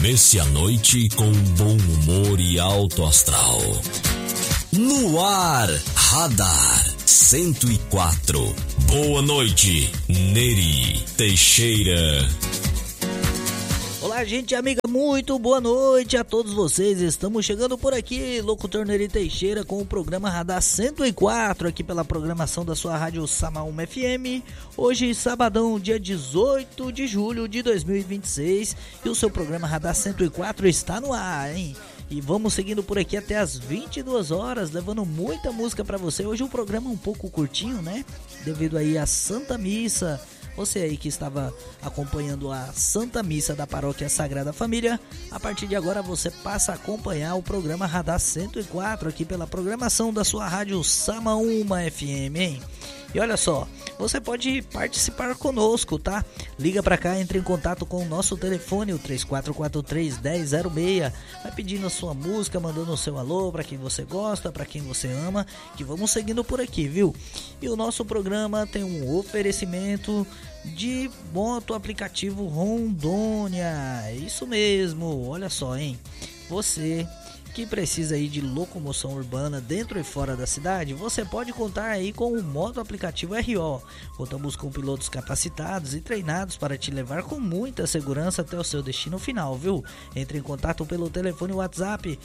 Comece a noite com bom humor e alto astral. No ar, Radar 104. Boa noite, Neri Teixeira. Olá, gente amiga, muito boa noite a todos vocês. Estamos chegando por aqui, locutor Neri Teixeira, com o programa Radar 104, aqui pela programação da sua rádio Samaúma FM. Hoje, sabadão, dia 18 de julho de 2026, e o seu programa Radar 104 está no ar, hein? E vamos seguindo por aqui até as 22 horas, levando muita música para você. Hoje o programa é um pouco curtinho, né? Devido aí à Santa Missa. Você aí que estava acompanhando a Santa Missa da Paróquia Sagrada Família, a partir de agora você passa a acompanhar o programa Radar 104 aqui pela programação da sua rádio Samaúma FM, hein? E olha só, você pode participar conosco, tá? Liga pra cá, entre em contato com o nosso telefone, o 3443-1006. Vai pedindo a sua música, mandando o seu alô pra quem você gosta, pra quem você ama, que vamos seguindo por aqui, viu? E o nosso programa tem um oferecimento de moto aplicativo Rondônia. É isso mesmo, olha só, hein? Você que precisa aí de locomoção urbana dentro e fora da cidade, você pode contar aí com o moto aplicativo RO. Contamos com pilotos capacitados e treinados para te levar com muita segurança até o seu destino final, viu? Entre em contato pelo telefone WhatsApp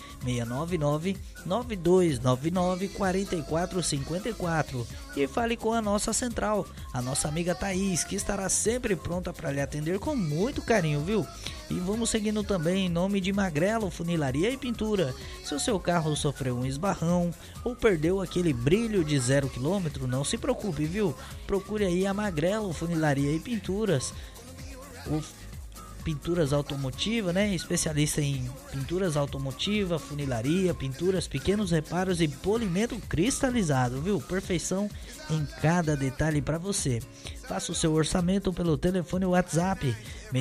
699-9299-4454 e fale com a nossa central, a nossa amiga Thaís, que estará sempre pronta para lhe atender com muito carinho, viu? E vamos seguindo também em nome de Magrelo Funilaria e Pintura. Se o seu carro sofreu um esbarrão ou perdeu aquele brilho de 0 km, não se preocupe, viu? Procure aí a Magrelo Funilaria e Pinturas. Pinturas automotivas, né? Especialista em pinturas automotivas, funilaria, pinturas, pequenos reparos e polimento cristalizado, viu? Perfeição em cada detalhe para você. Faça o seu orçamento pelo telefone WhatsApp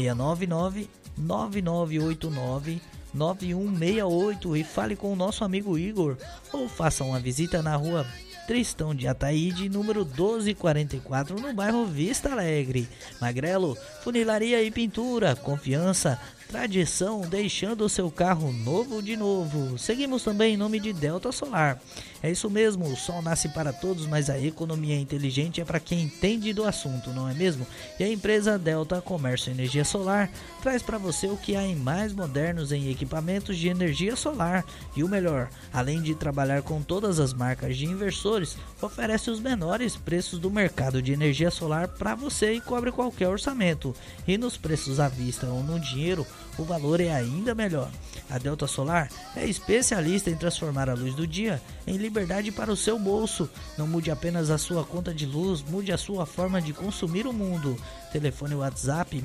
699-9989-9168 e fale com o nosso amigo Igor, ou faça uma visita na rua Tristão de Ataíde, número 1244, no bairro Vista Alegre. Magrelo, funilaria e pintura, confiança, tradição, deixando o seu carro novo de novo. Seguimos também em nome de Delta Solar. É isso mesmo, o sol nasce para todos, mas a economia inteligente é para quem entende do assunto, não é mesmo? E a empresa Delta Comércio e Energia Solar traz para você o que há em mais modernos em equipamentos de energia solar. E o melhor, além de trabalhar com todas as marcas de inversores, oferece os menores preços do mercado de energia solar para você e cobre qualquer orçamento. E nos preços à vista ou no dinheiro, o valor é ainda melhor. A Delta Solar é especialista em transformar a luz do dia em liberdade para o seu bolso. Não mude apenas a sua conta de luz, mude a sua forma de consumir o mundo. Telefone WhatsApp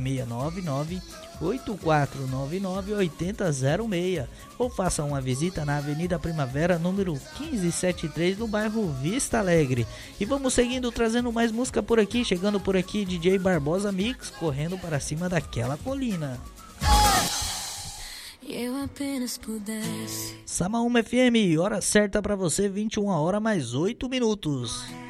699-8499-8006 ou faça uma visita na Avenida Primavera, número 1573, no bairro Vista Alegre. E vamos seguindo, trazendo mais música por aqui, chegando por aqui DJ Barbosa Mix, correndo para cima daquela colina. Eu apenas pudesse. Samaúma FM, hora certa pra você, 21 horas mais 8 minutos.